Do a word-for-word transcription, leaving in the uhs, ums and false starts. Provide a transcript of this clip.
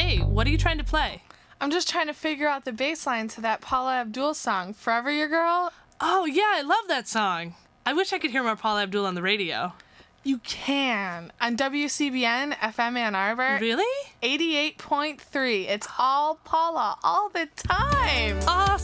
Hey, what are you trying to play? I'm just trying to figure out the bass line to that Paula Abdul song, Forever Your Girl. Oh, yeah, I love that song. I wish I could hear more Paula Abdul on the radio. You can. On W C B N, F M Ann Arbor. Really? eighty-eight point three. It's all Paula, all the time. Awesome.